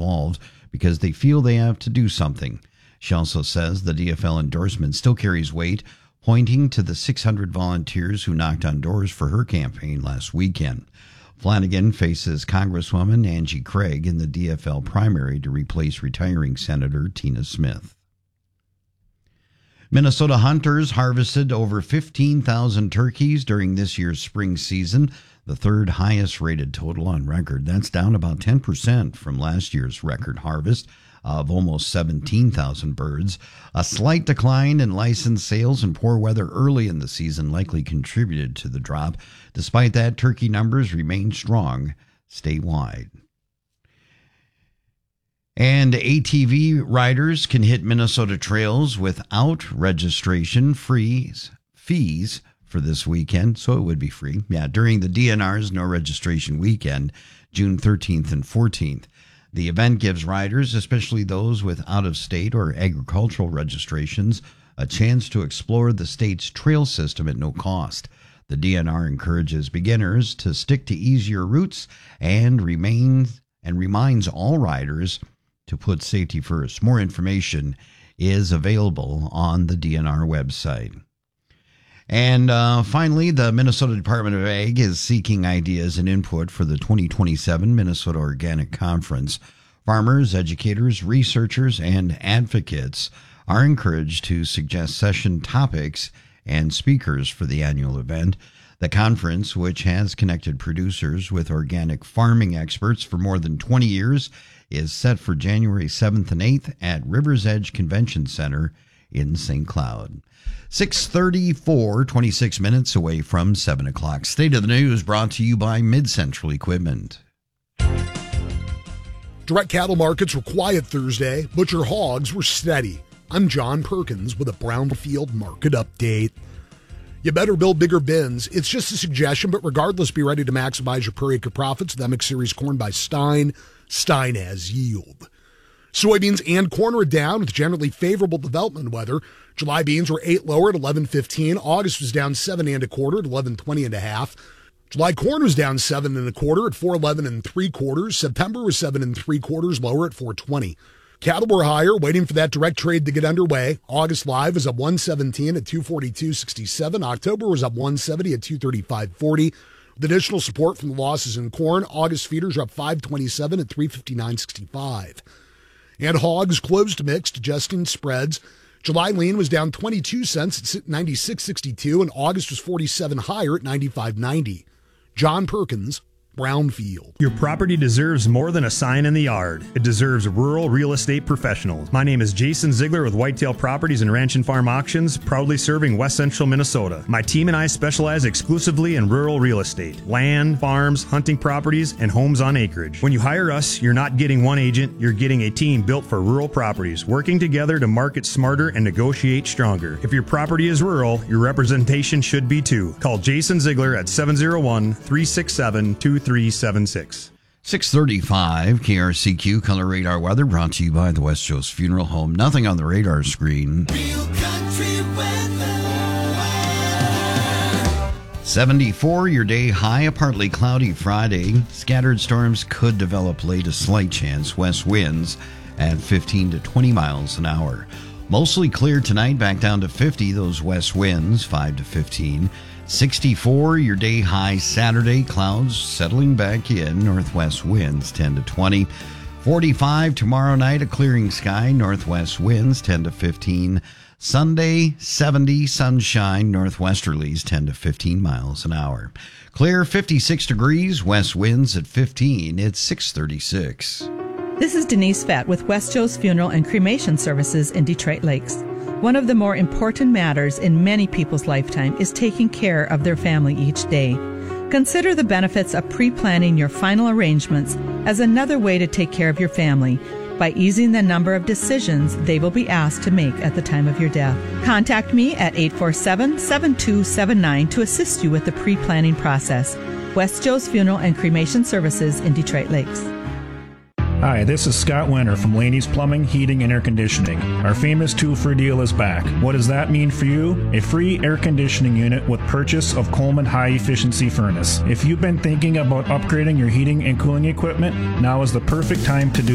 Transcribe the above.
involved because they feel they have to do something. She also says the DFL endorsement still carries weight, pointing to the 600 volunteers who knocked on doors for her campaign last weekend. Flanagan faces Congresswoman Angie Craig in the DFL primary to replace retiring Senator Tina Smith. Minnesota hunters harvested over 15,000 turkeys during this year's spring season, the third highest rated total on record. That's down about 10% from last year's record harvest of almost 17,000 birds. A slight decline in licensed sales and poor weather early in the season likely contributed to the drop. Despite that, turkey numbers remain strong statewide. And ATV riders can hit Minnesota trails without registration fees for this weekend, so it would be free. Yeah, during the DNR's No Registration Weekend, June 13th and 14th. The event gives riders, especially those with out-of-state or agricultural registrations, a chance to explore the state's trail system at no cost. The DNR encourages beginners to stick to easier routes and reminds all riders to put safety first. More information is available on the DNR website. And finally, the Minnesota Department of Ag is seeking ideas and input for the 2027 Minnesota Organic Conference. Farmers, educators, researchers, and advocates are encouraged to suggest session topics and speakers for the annual event. The conference, which has connected producers with organic farming experts for more than 20 years, is set for January 7th and 8th at Rivers Edge Convention Center in St. Cloud. 6:34, 26 minutes away from 7 o'clock. State of the News brought to you by Mid-Central Equipment. Direct cattle markets were quiet Thursday. Butcher hogs were steady. I'm John Perkins with a Brownfield market update. You better build bigger bins. It's just a suggestion, but regardless, be ready to maximize your per acre profits with MX Series corn by Stein. Stein has yield. Soybeans and corn are down with generally favorable development weather. July beans were 8 lower at 11.15. August was down 7 1/4 at 11.20 1/2. July corn was down 7 1/4 at 4.11 3/4. September was 7 3/4 lower at 4.20. Cattle were higher, waiting for that direct trade to get underway. August live was up 117 at 242.67. October was up 170 at 235.40. With additional support from the losses in corn, August feeders are up 527 at 359.65. And hogs closed mixed, adjusting spreads. July lean was down 22 cents at 96.62, and August was 47 higher at 95.90. John Perkins, Brownfield. Your property deserves more than a sign in the yard. It deserves rural real estate professionals. My name is Jason Ziegler with Whitetail Properties and Ranch and Farm Auctions, proudly serving West Central Minnesota. My team and I specialize exclusively in rural real estate, land, farms, hunting properties, and homes on acreage. When you hire us, you're not getting one agent, you're getting a team built for rural properties, working together to market smarter and negotiate stronger. If your property is rural, your representation should be too. Call Jason Ziegler at 701-367-2376. 6:35 KRCQ Color Radar Weather brought to you by the West Joe's Funeral Home. Nothing on the radar screen. Real country weather. 74 your day high, a partly cloudy Friday. Scattered storms could develop late, a slight chance. West winds at 15 to 20 miles an hour. Mostly clear tonight, back down to 50. Those west winds 5 to 15. 64 your day high Saturday, clouds settling back in, northwest winds 10 to 20. 45 tomorrow night, a clearing sky, northwest winds 10 to 15. Sunday 70, sunshine, northwesterlies 10 to 15 miles an hour. Clear 56 degrees, west winds at 15. It's 6:36. This is Denise Fett with West Joe's Funeral and Cremation Services in Detroit Lakes. One of the more important matters in many people's lifetime is taking care of their family each day. Consider the benefits of pre-planning your final arrangements as another way to take care of your family by easing the number of decisions they will be asked to make at the time of your death. Contact me at 847-7279 to assist you with the pre-planning process. West Joe's Funeral and Cremation Services in Detroit Lakes. Hi, this is Scott Winter from Laney's Plumbing, Heating, and Air Conditioning. Our famous 2-for deal is back. What does that mean for you? A free air conditioning unit with purchase of Coleman High Efficiency Furnace. If you've been thinking about upgrading your heating and cooling equipment, now is the perfect time to do